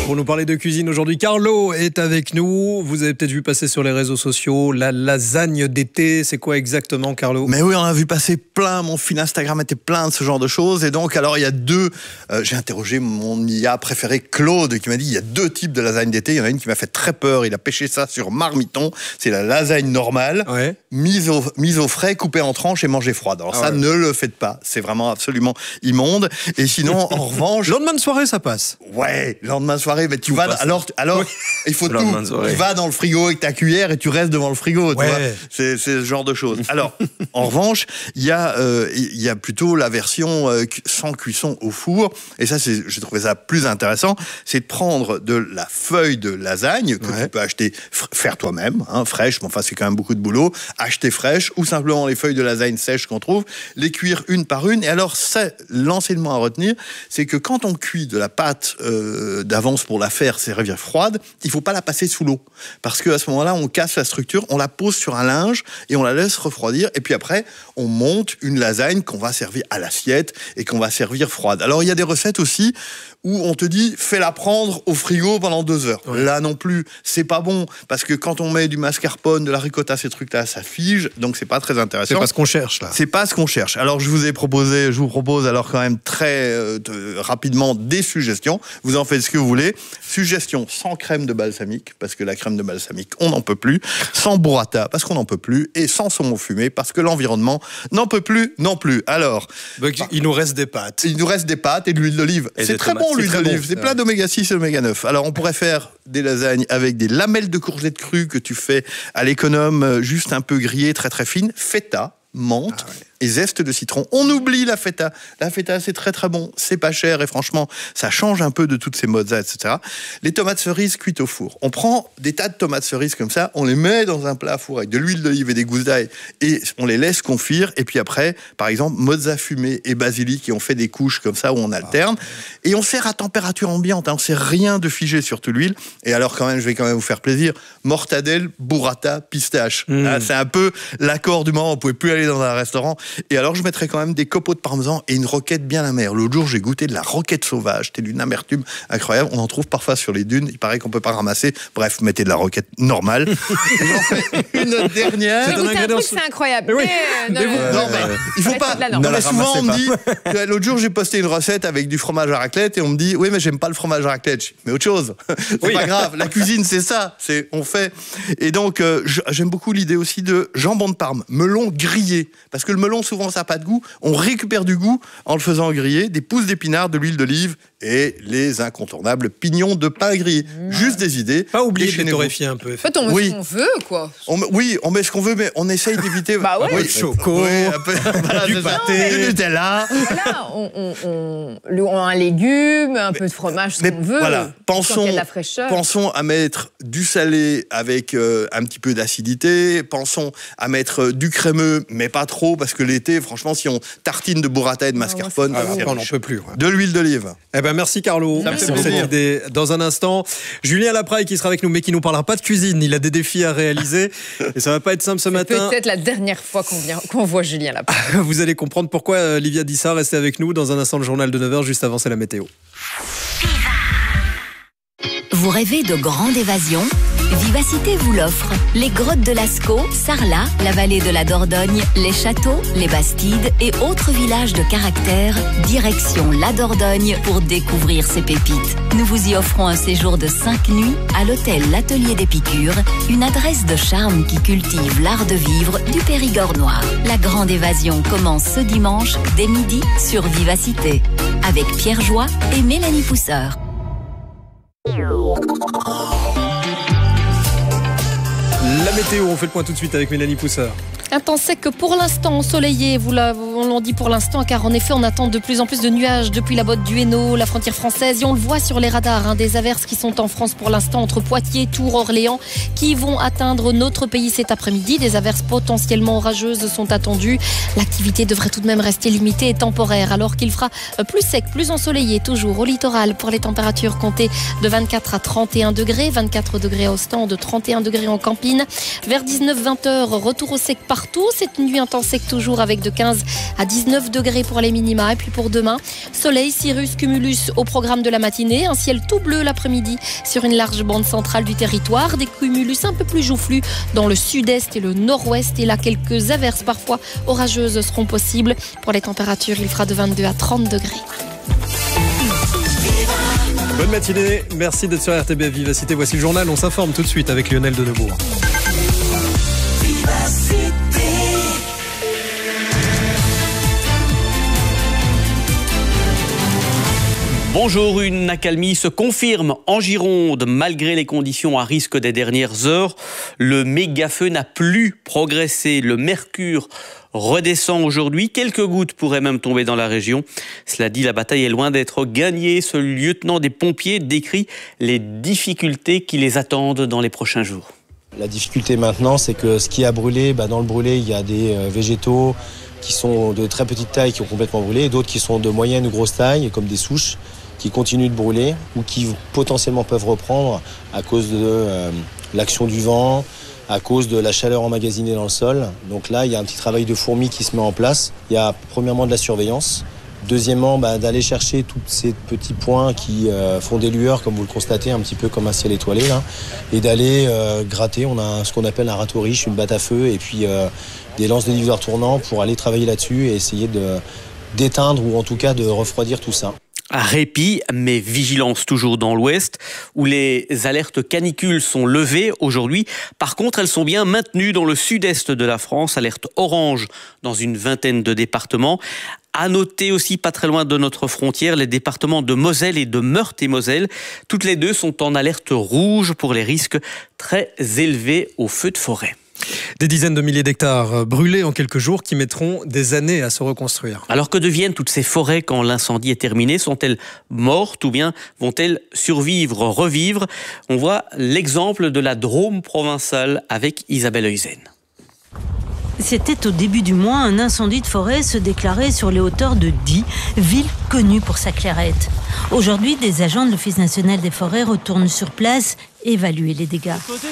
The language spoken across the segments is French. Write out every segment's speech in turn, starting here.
Pour nous parler de cuisine aujourd'hui, Carlo est avec nous. Vous avez peut-être vu passer sur les réseaux sociaux la lasagne d'été. C'est quoi exactement, Carlo ? Mais oui, on a vu passer plein. Mon fil Instagram était plein de ce genre de choses. Et donc, alors, il y a deux... j'ai interrogé mon IA préféré, Claude, qui m'a dit il y a deux types de lasagne d'été. Il y en a une qui m'a fait très peur. Il a pêché ça sur Marmiton. C'est la lasagne normale, mise au frais, coupée en tranches et mangée froide. Alors ne le faites pas. C'est vraiment absolument immonde. Et sinon, en revanche... Lendemain de soirée, ça passe. Ouais, lendemain de soirée, mais tu vas... Alors il faut tout. Tu vas dans le frigo avec ta cuillère et tu restes devant le frigo. Tu vois, c'est ce genre de choses. Alors, en revanche, il y a plutôt la version sans cuisson au four. Et ça, j'ai trouvé ça plus intéressant. C'est de prendre de la feuille de lasagne que tu peux acheter, faire toi-même, fraîche. Mais enfin, c'est quand même beaucoup de boulot. Acheter fraîche ou simplement les feuilles de lasagne sèches qu'on trouve, les cuire une par une. Et alors, l'enseignement à retenir, c'est que quand on cuit de la pâte d'avance pour la faire servir froide, il ne faut pas la passer sous l'eau. Parce qu'à ce moment-là, on casse la structure, on la pose sur un linge et on la laisse refroidir. Et puis après, on monte une lasagne qu'on va servir à l'assiette et qu'on va servir froide. Alors, il y a des recettes aussi où on te dit, fais-la prendre au frigo pendant 2 heures. Ouais. Là non plus, c'est pas bon. Parce que quand on met du mascarpone, de la ricotta, ces trucs-là, ça fige. Donc, c'est pas très intéressant. C'est pas ce qu'on cherche, là. C'est pas ce qu'on cherche. Alors, je vous propose alors quand même très rapidement des suggestions. Vous en faites ce que vous voulez. Suggestion sans crème de balsamique, parce que la crème de balsamique, on n'en peut plus. Sans burrata, parce qu'on n'en peut plus. Et sans saumon fumé, parce que l'environnement n'en peut plus non plus. Alors... Donc, il nous reste des pâtes. Il nous reste des pâtes et de l'huile d'olive. C'est très bon, l'huile d'olive. C'est plein d'oméga 6 et oméga 9. Alors, on pourrait faire des lasagnes avec des lamelles de courgettes crues que tu fais à l'économe, juste un peu grillées, très très fines. Feta, menthe et zeste de citron. On oublie la feta. La feta, c'est très très bon. C'est pas cher et franchement, ça change un peu de toutes ces mozzas, etc. Les tomates cerises cuites au four. On prend des tas de tomates cerises comme ça, on les met dans un plat à four avec de l'huile d'olive et des gousses d'ail et on les laisse confire. Et puis après, par exemple, mozza fumée et basilic et on fait des couches comme ça où on alterne. Et on sert à température ambiante. On sert rien de figé sur toute l'huile. Et alors quand même, je vais quand même vous faire plaisir. Mortadelle, burrata, pistache. Là, c'est un peu l'accord du moment. On pouvait plus aller dans un restaurant. Et alors, je mettrais quand même des copeaux de parmesan et une roquette bien amère. L'autre jour, j'ai goûté de la roquette sauvage. C'était d'une amertume incroyable. On en trouve parfois sur les dunes. Il paraît qu'on peut pas ramasser. Bref, mettez de la roquette normale. Et j'en fais une dernière. C'est incroyable. Oui. Il faut pas. Mais souvent, on me dit. L'autre jour, j'ai posté une recette avec du fromage à raclette et on me dit, oui, mais j'aime pas le fromage à raclette. Mais autre chose. C'est pas grave. La cuisine, c'est ça. On fait. Et donc, j'aime beaucoup l'idée aussi de jambon de Parme, melon grillé. Parce que le melon, souvent, ça n'a pas de goût. On récupère du goût en le faisant griller, des pousses d'épinards, de l'huile d'olive et les incontournables pignons de pain grillé. Juste des idées. Pas oublier de les torréfier un peu. En fait, on met ce qu'on veut, quoi. On met ce qu'on veut, mais on essaye d'éviter... Du choco, du pâté, du Nutella. Voilà, on a un légume, un peu de fromage, ce qu'on veut. Voilà, pensons à mettre du salé avec un petit peu d'acidité. Pensons à mettre du crémeux, mais pas trop, parce que l'été, franchement, si on tartine de burrata et de mascarpone, on n'en peut plus. De l'huile d'olive. Eh ben merci Carlo pour cette idée. Dans un instant, Julien Lapraille qui sera avec nous, mais qui nous parlera pas de cuisine. Il a des défis à réaliser et ça va pas être simple ce matin. Peut-être la dernière fois qu'on voit Julien Lapraille. Vous allez comprendre pourquoi. Livia dit ça. Restez avec nous. Dans un instant, le journal de 9h. Juste avant, c'est la météo. Vous rêvez de grande évasion ? Vivacité vous l'offre. Les grottes de Lascaux, Sarlat, la vallée de la Dordogne, les châteaux, les Bastides et autres villages de caractère. Direction la Dordogne pour découvrir ces pépites. Nous vous y offrons un séjour de 5 nuits à l'hôtel L'Atelier d'Épicure, une adresse de charme qui cultive l'art de vivre du Périgord noir. La grande évasion commence ce dimanche dès midi sur Vivacité avec Pierre Joie et Mélanie Pousseur. La météo, on fait le point tout de suite avec Mélanie Pousseur. Un temps sec pour l'instant ensoleillé, on l'en dit pour l'instant, car en effet on attend de plus en plus de nuages depuis la botte du Hainaut, la frontière française, et on le voit sur les radars, des averses qui sont en France pour l'instant entre Poitiers, Tours, Orléans, qui vont atteindre notre pays cet après-midi. Des averses potentiellement orageuses sont attendues. L'activité devrait tout de même rester limitée et temporaire, alors qu'il fera plus sec, plus ensoleillé toujours au littoral pour les températures comptées de 24 à 31 degrés, 24 degrés à Ostende, 31 degrés en Campine. Vers 19-20 heures, retour au sec partout. Cette nuit, un temps sec toujours avec de 15 à 19 degrés pour les minima. Et puis pour demain, soleil, cirrus, cumulus au programme de la matinée. Un ciel tout bleu l'après-midi sur une large bande centrale du territoire. Des cumulus un peu plus joufflus dans le sud-est et le nord-ouest. Et là, quelques averses parfois orageuses seront possibles. Pour les températures, il fera de 22 à 30 degrés. Bonne matinée, merci d'être sur RTBF Vivacité. Voici le journal, on s'informe tout de suite avec Lionel Denebourg. Bonjour, une accalmie se confirme en Gironde malgré les conditions à risque des dernières heures. Le méga-feu n'a plus progressé. Le mercure redescend aujourd'hui. Quelques gouttes pourraient même tomber dans la région. Cela dit, la bataille est loin d'être gagnée. Ce lieutenant des pompiers décrit les difficultés qui les attendent dans les prochains jours. La difficulté maintenant, c'est que ce qui a brûlé, dans le brûlé, il y a des végétaux qui sont de très petite taille qui ont complètement brûlé, et d'autres qui sont de moyenne ou grosse taille, comme des souches, qui continuent de brûler ou qui potentiellement peuvent reprendre à cause de l'action du vent, à cause de la chaleur emmagasinée dans le sol. Donc là, il y a un petit travail de fourmi qui se met en place. Il y a premièrement de la surveillance. Deuxièmement, d'aller chercher tous ces petits points qui font des lueurs, comme vous le constatez, un petit peu comme un ciel étoilé, là, et d'aller gratter. On a ce qu'on appelle un râteau riche, une batte à feu, et puis des lances de liveurs tournants pour aller travailler là-dessus et essayer d'éteindre ou en tout cas de refroidir tout ça. Répit, mais vigilance toujours dans l'ouest, où les alertes canicules sont levées aujourd'hui. Par contre, elles sont bien maintenues dans le sud-est de la France, alerte orange dans une vingtaine de départements. À noter aussi, pas très loin de notre frontière, les départements de Moselle et de Meurthe-et-Moselle. Toutes les deux sont en alerte rouge pour les risques très élevés aux feux de forêt. Des dizaines de milliers d'hectares brûlés en quelques jours qui mettront des années à se reconstruire. Alors que deviennent toutes ces forêts quand l'incendie est terminé? Sont-elles mortes ou bien vont-elles survivre, revivre? On voit l'exemple de la Drôme provençale avec Isabelle Heusen. C'était au début du mois, un incendie de forêt se déclarait sur les hauteurs de Die, ville connue pour sa clairette. Aujourd'hui, des agents de l'Office national des forêts retournent sur place évaluer les dégâts.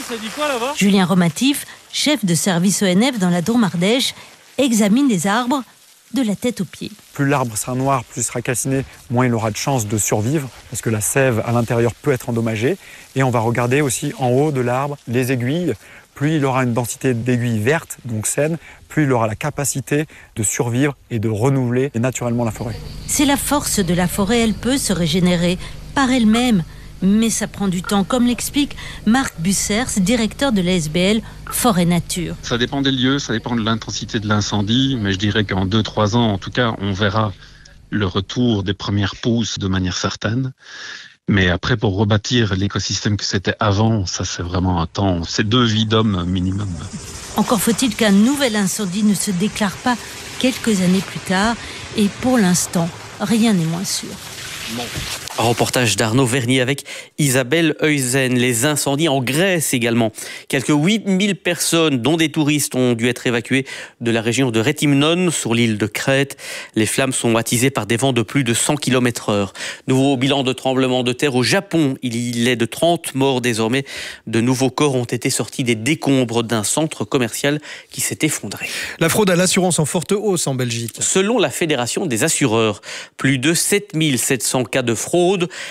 Julien Romatif, chef de service ONF dans la Drôme Ardèche, examine les arbres de la tête aux pieds. Plus l'arbre sera noir, plus il sera calciné, moins il aura de chances de survivre, parce que la sève à l'intérieur peut être endommagée. Et on va regarder aussi en haut de l'arbre les aiguilles. Plus il aura une densité d'aiguilles vertes, donc saines, plus il aura la capacité de survivre et de renouveler naturellement la forêt. C'est la force de la forêt, elle peut se régénérer par elle-même. Mais ça prend du temps, comme l'explique Marc Bussers, directeur de l'ASBL Forêt Nature. Ça dépend des lieux, ça dépend de l'intensité de l'incendie, mais je dirais qu'en 2-3 ans, en tout cas, on verra le retour des premières pousses de manière certaine. Mais après, pour rebâtir l'écosystème que c'était avant, ça c'est vraiment un temps, c'est 2 vies d'homme minimum. Encore faut-il qu'un nouvel incendie ne se déclare pas quelques années plus tard, et pour l'instant, rien n'est moins sûr. Bon. Reportage d'Arnaud Vernier avec Isabelle Heusen. Les incendies en Grèce également. Quelques 8000 personnes, dont des touristes, ont dû être évacuées de la région de Réthymnon, sur l'île de Crète. Les flammes sont attisées par des vents de plus de 100 km/h. Nouveau bilan de tremblement de terre au Japon. Il est de 30 morts désormais. De nouveaux corps ont été sortis des décombres d'un centre commercial qui s'est effondré. La fraude à l'assurance en forte hausse en Belgique. Selon la Fédération des assureurs, plus de 7700 cas de fraude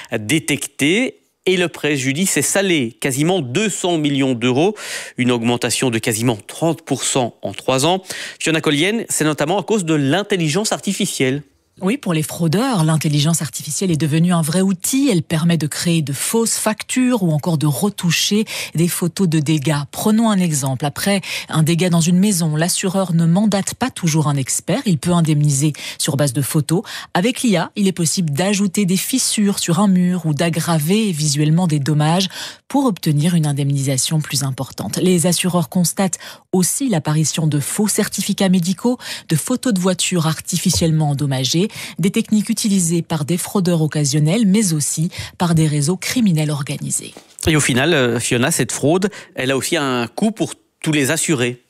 détectés et le préjudice est salé, quasiment 200 millions d'euros, une augmentation de quasiment 30% en 3 ans. Fiona Collienne, c'est notamment à cause de l'intelligence artificielle. Oui, pour les fraudeurs, l'intelligence artificielle est devenue un vrai outil. Elle permet de créer de fausses factures ou encore de retoucher des photos de dégâts. Prenons un exemple. Après un dégât dans une maison, l'assureur ne mandate pas toujours un expert. Il peut indemniser sur base de photos. Avec l'IA, il est possible d'ajouter des fissures sur un mur ou d'aggraver visuellement des dommages pour obtenir une indemnisation plus importante. Les assureurs constatent aussi l'apparition de faux certificats médicaux, de photos de voitures artificiellement endommagées, des techniques utilisées par des fraudeurs occasionnels, mais aussi par des réseaux criminels organisés. Et au final, Fiona, cette fraude, elle a aussi un coût pour tous les assurés.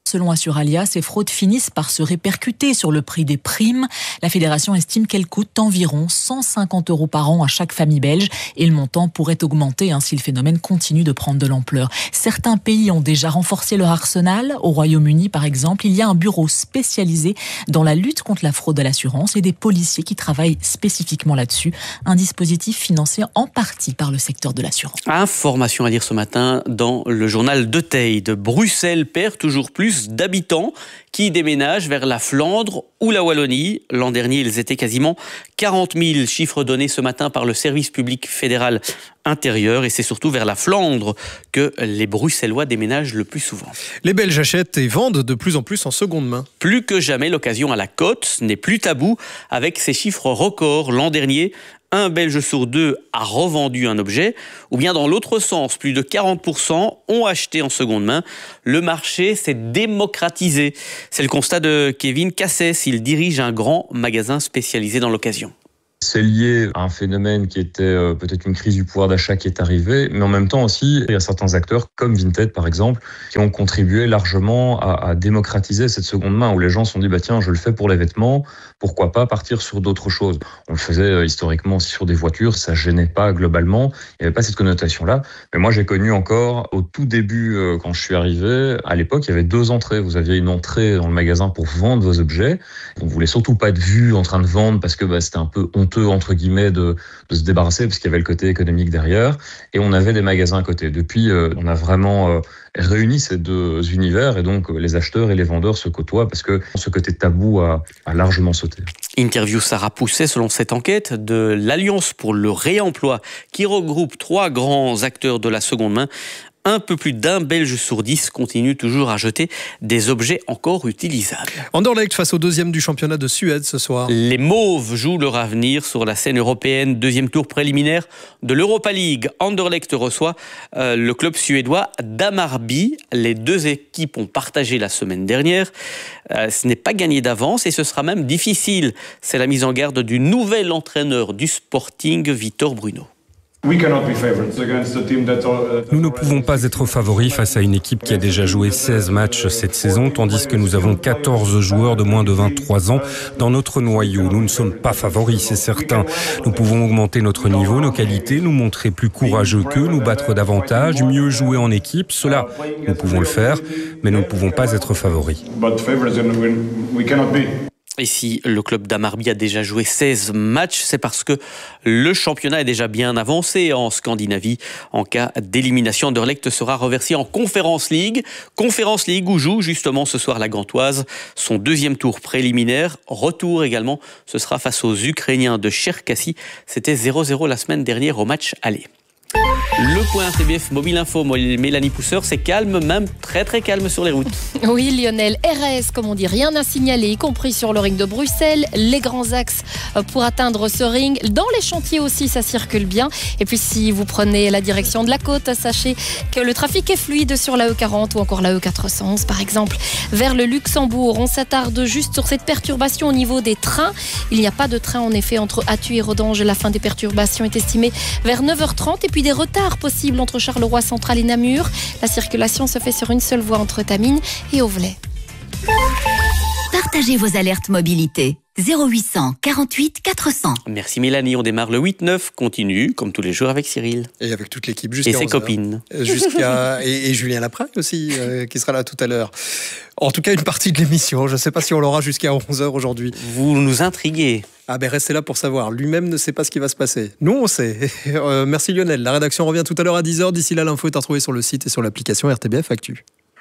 Selon Assuralia, ces fraudes finissent par se répercuter sur le prix des primes. La fédération estime qu'elles coûtent environ 150 € par an à chaque famille belge et le montant pourrait augmenter si le phénomène continue de prendre de l'ampleur. Certains pays ont déjà renforcé leur arsenal. Au Royaume-Uni, par exemple, il y a un bureau spécialisé dans la lutte contre la fraude à l'assurance et des policiers qui travaillent spécifiquement là-dessus. Un dispositif financé en partie par le secteur de l'assurance. Information à lire ce matin dans le journal de Teide. Bruxelles perd toujours plus d'habitants qui déménagent vers la Flandre ou la Wallonie. L'an dernier, ils étaient quasiment 40 000, chiffres donnés ce matin par le service public fédéral intérieur. Et c'est surtout vers la Flandre que les Bruxellois déménagent le plus souvent. Les Belges achètent et vendent de plus en plus en seconde main. Plus que jamais, l'occasion à la cote n'est plus tabou avec ces chiffres records. L'an dernier, un Belge sur 2 a revendu un objet, ou bien dans l'autre sens, plus de 40% ont acheté en seconde main. Le marché s'est démocratisé. C'est le constat de Kevin Cassès. Il dirige un grand magasin spécialisé dans l'occasion. C'est lié à un phénomène qui était peut-être une crise du pouvoir d'achat qui est arrivée, mais en même temps aussi, il y a certains acteurs comme Vinted par exemple, qui ont contribué largement à démocratiser cette seconde main, où les gens se sont dit tiens, je le fais pour les vêtements, pourquoi pas partir sur d'autres choses. On le faisait historiquement aussi sur des voitures, ça gênait pas globalement, il n'y avait pas cette connotation-là. Mais moi j'ai connu encore au tout début, quand je suis arrivé, à l'époque il y avait 2 entrées. Vous aviez une entrée dans le magasin pour vendre vos objets, on voulait surtout pas être vu en train de vendre parce que c'était un peu honteux entre guillemets de se débarrasser parce qu'il y avait le côté économique derrière, et on avait des magasins à côté. Depuis, on a vraiment réuni ces deux univers et donc les acheteurs et les vendeurs se côtoient parce que ce côté tabou a largement sauté. Interview Sarah Pousset selon cette enquête de l'Alliance pour le réemploi qui regroupe 3 grands acteurs de la seconde main. Un peu plus d'1 Belge sur 10 continue toujours à jeter des objets encore utilisables. Anderlecht face au 2e du championnat de Suède ce soir. Les Mauves jouent leur avenir sur la scène européenne. 2e tour préliminaire de l'Europa League. Anderlecht reçoit le club suédois d'Hammarby. Les 2 équipes ont partagé la semaine dernière. Ce n'est pas gagné d'avance et ce sera même difficile. C'est la mise en garde du nouvel entraîneur du Sporting, Vitor Bruno. Nous ne pouvons pas être favoris face à une équipe qui a déjà joué 16 matchs cette saison, tandis que nous avons 14 joueurs de moins de 23 ans dans notre noyau. Nous ne sommes pas favoris, c'est certain. Nous pouvons augmenter notre niveau, nos qualités, nous montrer plus courageux qu'eux, nous battre davantage, mieux jouer en équipe. Cela, nous pouvons le faire, mais nous ne pouvons pas être favoris. Et si le club d'Hammarby a déjà joué 16 matchs, c'est parce que le championnat est déjà bien avancé en Scandinavie. En cas d'élimination, Anderlecht sera reversé en Conference League. Conference League où joue justement ce soir la Gantoise. Son 2e tour préliminaire. Retour également, ce sera face aux Ukrainiens de Cherkassy. C'était 0-0 la semaine dernière au match aller. Le point RTBF Mobile Info, Mélanie Pousseur, c'est calme, même très très calme sur les routes. Oui Lionel, RS comme on dit, rien à signaler, y compris sur le ring de Bruxelles, les grands axes pour atteindre ce ring. Dans les chantiers aussi, ça circule bien. Et puis si vous prenez la direction de la côte, sachez que le trafic est fluide sur la E40 ou encore la E411 par exemple. Vers le Luxembourg, on s'attarde juste sur cette perturbation au niveau des trains. Il n'y a pas de train en effet entre Attu et Rodange. La fin des perturbations est estimée vers 9h30 et puis des retards possibles entre Charleroi Central et Namur. La circulation se fait sur une seule voie entre Tamines et Auvelais. Partagez vos alertes mobilité. 0800 48 400. Merci Mélanie, on démarre le 8-9, continue comme tous les jours avec Cyril. Et avec toute l'équipe jusqu'à 11h. Et ses copines. Et Julien Lapraille aussi, qui sera là tout à l'heure. En tout cas, une partie de l'émission. Je ne sais pas si on l'aura jusqu'à 11h aujourd'hui. Vous nous intriguez. Ah ben restez là pour savoir. Lui-même ne sait pas ce qui va se passer. Nous, on sait. Merci Lionel. La rédaction revient tout à l'heure à 10h. D'ici là, l'info est à retrouver sur le site et sur l'application RTBF Actu.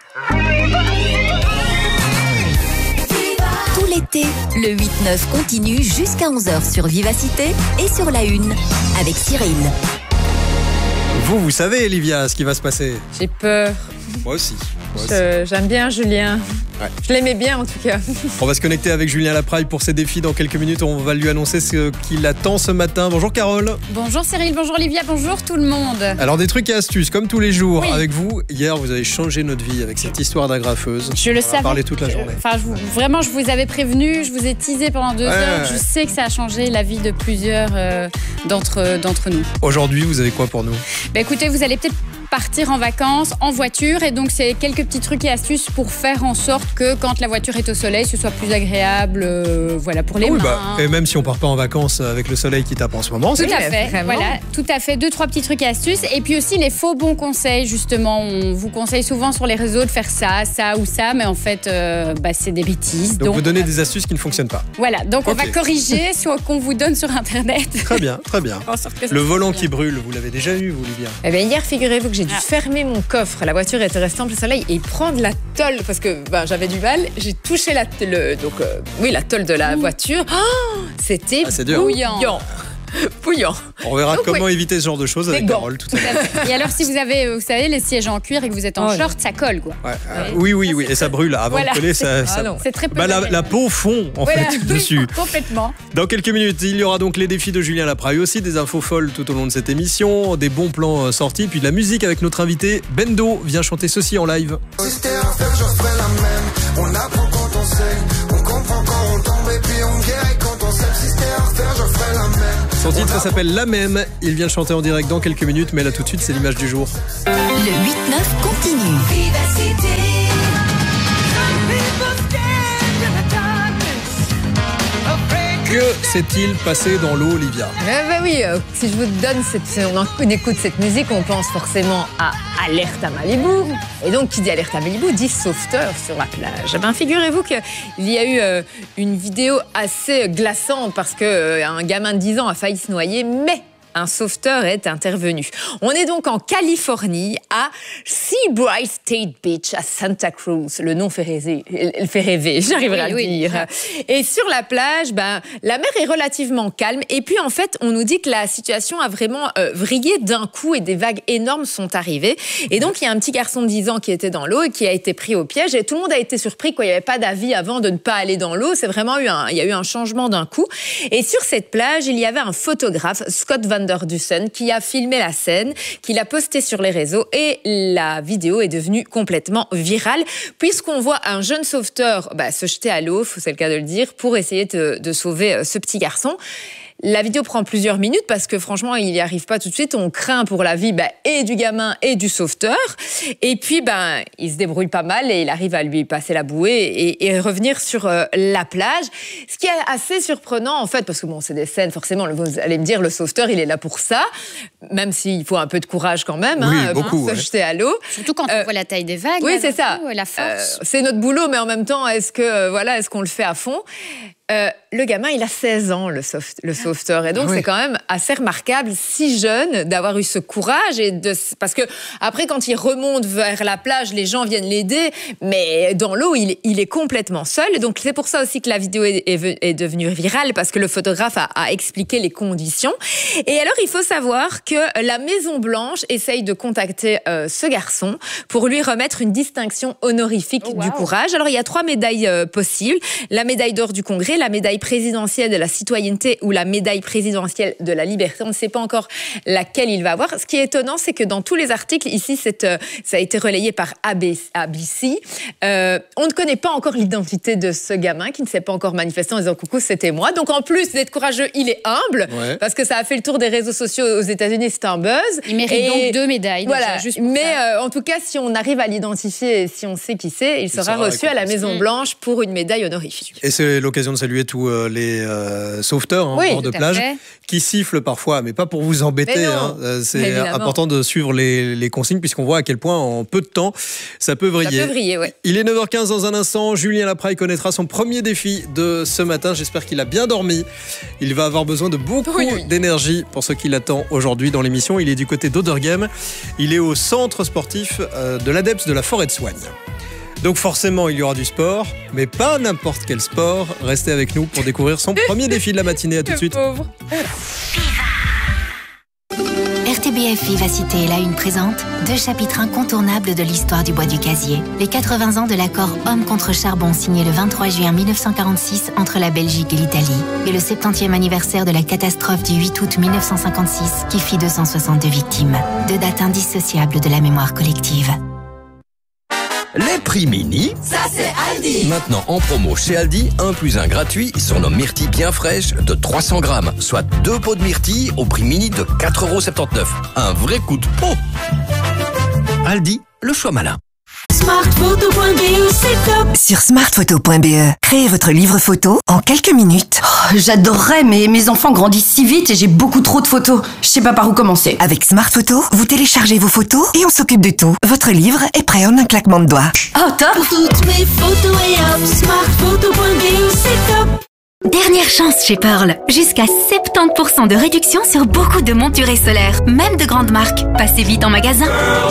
Tout l'été, le 8-9 continue jusqu'à 11h sur Vivacité et sur la Une avec Cyril. Vous savez, Olivia, ce qui va se passer. J'ai peur. Moi aussi. J'aime bien Julien. Ouais. Je l'aimais bien en tout cas. On va se connecter avec Julien Lapraille pour ses défis dans quelques minutes. On va lui annoncer ce qu'il attend ce matin. Bonjour Carole. Bonjour Cyril, bonjour Olivia, bonjour tout le monde. Alors des trucs et astuces comme tous les jours avec vous. Hier vous avez changé notre vie avec cette histoire d'agrafeuse. Je le savais. On a parlé toute la journée. Vraiment je vous avais prévenu, je vous ai teasé pendant 2 heures. Je sais que ça a changé la vie de plusieurs d'entre nous. Aujourd'hui vous avez quoi pour nous ? Écoutez, vous allez peut-être partir en vacances en voiture. Et donc, c'est quelques petits trucs et astuces pour faire en sorte que quand la voiture est au soleil, ce soit plus agréable voilà, pour les mains. Et même si on part pas en vacances avec le soleil qui tape en ce moment. Tout à fait. Voilà, tout à fait. 2-3 petits trucs et astuces. Et puis aussi les faux bons conseils, justement. On vous conseille souvent sur les réseaux de faire ça ou ça, mais en fait, c'est des bêtises. Donc vous donnez des astuces qui ne fonctionnent pas. Voilà, donc on va corriger ce qu'on vous donne sur Internet. Très bien, très bien. Le volant qui brûle, vous l'avez déjà eu, vous, Livia? Eh bien, hier, figurez-vous que j'ai dû fermer mon coffre. La voiture était restée en plein soleil et prendre la tôle, parce que j'avais du mal. J'ai touché la tôle de la voiture. Oh, c'était bouillant. Bouillant. On verra comment éviter ce genre de choses avec Carole tout à l'heure. Et alors, si vous avez, vous savez, les sièges en cuir et que vous êtes en short, ça colle, quoi. Ouais. Oui. Et ça brûle. Avant de coller, c'est très peu. La peau fond, en fait, dessus. Complètement. Dans quelques minutes, il y aura donc les défis de Julien Lapraille, aussi des infos folles tout au long de cette émission, des bons plans sortis, puis de la musique avec notre invité Bendo vient chanter ceci en live. Si c'était à faire, je ferais la même. On apprend quand on sait, on comprend quand on tombe et puis on guérit quand on sait. Si c'était à faire, je ferais la même. Son titre s'appelle La Même. Il vient chanter en direct dans quelques minutes, mais là tout de suite, c'est l'image du jour. Le 8-9 continue. Vivacité. Que s'est-il passé dans l'eau, Olivia? Oui, si je vous donne on écoute cette musique, on pense forcément à Alerte à Malibu. Et donc, qui dit Alerte à Malibu dit sauveteur sur la plage. Figurez-vous qu'il y a eu une vidéo assez glaçante parce qu'un gamin de 10 ans a failli se noyer, mais un sauveteur est intervenu. On est donc en Californie, à Seabright State Beach, à Santa Cruz. Le nom fait rêver, j'arriverai à le dire. Et sur la plage, la mer est relativement calme. Et puis, en fait, on nous dit que la situation a vraiment vrillé d'un coup et des vagues énormes sont arrivées. Et donc, il y a un petit garçon de 10 ans qui était dans l'eau et qui a été pris au piège. Et tout le monde a été surpris, quoi. Il n'y avait pas d'avis avant de ne pas aller dans l'eau. C'est vraiment il y a eu un changement d'un coup. Et sur cette plage, il y avait un photographe, Scott Van Der Dusen, qui a filmé la scène, qui l'a postée sur les réseaux et la vidéo est devenue complètement virale puisqu'on voit un jeune sauveteur se jeter à l'eau, c'est le cas de le dire, pour essayer de sauver ce petit garçon. La vidéo prend plusieurs minutes parce que franchement, il n'y arrive pas tout de suite. On craint pour la vie et du gamin et du sauveteur. Et puis, il se débrouille pas mal et il arrive à lui passer la bouée et revenir sur la plage. Ce qui est assez surprenant, en fait, parce que c'est des scènes, forcément, vous allez me dire, le sauveteur, il est là pour ça, même s'il faut un peu de courage quand même, beaucoup, se jeter à l'eau. Surtout quand on voit la taille des vagues. Oui, c'est ça. La force. C'est notre boulot, mais en même temps, est-ce qu'on le fait à fond? Le gamin, il a 16 ans, le sauveteur. Et donc, c'est quand même assez remarquable, si jeune, d'avoir eu ce courage. Parce que après, quand il remonte vers la plage, les gens viennent l'aider. Mais dans l'eau, il est complètement seul. Et donc, c'est pour ça aussi que la vidéo est devenue virale, parce que le photographe a expliqué les conditions. Et alors, il faut savoir que la Maison-Blanche essaye de contacter ce garçon pour lui remettre une distinction honorifique du courage. Alors, il y a 3 médailles possibles. La médaille d'or du Congrès, la médaille présidentielle de la citoyenneté ou la médaille présidentielle de la liberté. On ne sait pas encore laquelle il va avoir. Ce qui est étonnant, c'est que dans tous les articles, ici, ça a été relayé par ABC. On ne connaît pas encore l'identité de ce gamin qui ne s'est pas encore manifesté en disant « Coucou, c'était moi ». Donc, en plus d'être courageux, il est humble parce que ça a fait le tour des réseaux sociaux aux États-Unis. C'est un buzz. Il mérite donc 2 médailles. Voilà. Déjà, en tout cas, si on arrive à l'identifier et si on sait qui c'est, il sera reçu à la Maison-Blanche pour une médaille honorifique. Et c'est l'occasion de saluer tous les sauveteurs en bord de plage qui sifflent parfois, mais pas pour vous embêter. C'est important de suivre les consignes puisqu'on voit à quel point en peu de temps ça peut vriller. Ça peut vriller, oui. Il est 9h15 dans un instant. Julien Lapraille connaîtra son premier défi de ce matin. J'espère qu'il a bien dormi. Il va avoir besoin de beaucoup d'énergie pour ce qui l'attend aujourd'hui dans l'émission. Il est du côté d'Oderghem. Il est au centre sportif de l'ADEPS de la Forêt de Soigne. Donc forcément, il y aura du sport, mais pas n'importe quel sport. Restez avec nous pour découvrir son premier défi de la matinée. À tout de suite. RTBF Vivacité est là une présente, 2 chapitres incontournables de l'histoire du bois du casier. Les 80 ans de l'accord Homme contre charbon signé le 23 juin 1946 entre la Belgique et l'Italie. Et le 70e anniversaire de la catastrophe du 8 août 1956 qui fit 262 victimes. 2 dates indissociables de la mémoire collective. Les prix mini, ça c'est Aldi. Maintenant en promo chez Aldi, 1 + 1 gratuit sur nos myrtilles bien fraîches de 300 grammes, soit 2 pots de myrtilles au prix mini de 4,79 €. Un vrai coup de peau. Aldi, le choix malin. Smartphoto.be, c'est top. Sur smartphoto.be, créez votre livre photo en quelques minutes. Oh, j'adorerais, mais mes enfants grandissent si vite et j'ai beaucoup trop de photos. Je sais pas par où commencer. Avec Smartphoto, vous téléchargez vos photos et on s'occupe de tout. Votre livre est prêt en un claquement de doigts. Oh, top. Pour toutes mes photos et hop, smartphoto.be, c'est top. Dernière chance chez Pearl. Jusqu'à 70% de réduction sur beaucoup de monturés solaires, même de grandes marques. Passez vite en magasin.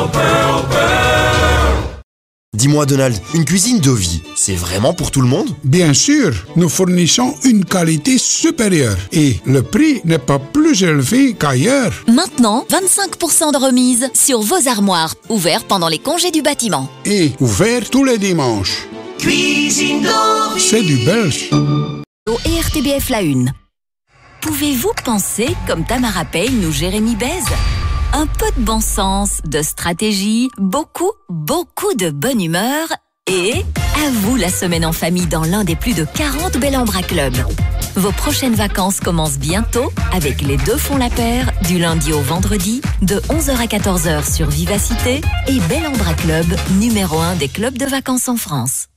Dis-moi Donald, une cuisine de vie, c'est vraiment pour tout le monde? Bien sûr, nous fournissons une qualité supérieure et le prix n'est pas plus élevé qu'ailleurs. Maintenant, 25% de remise sur vos armoires, ouverts pendant les congés du bâtiment. Et ouvert tous les dimanches. Cuisine de vie. C'est du belge. Et RTBF La Une. Pouvez-vous penser comme Tamara Payne ou Jérémy Bez? Un peu de bon sens, de stratégie, beaucoup de bonne humeur et à vous la semaine en famille dans l'un des plus de 40 Bellambra Club. Vos prochaines vacances commencent bientôt avec les deux fonds la paire du lundi au vendredi de 11h à 14h sur Vivacité et Bellambra Club, numéro 1 des clubs de vacances en France.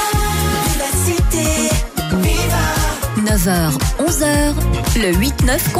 9h, 11h, le 8-9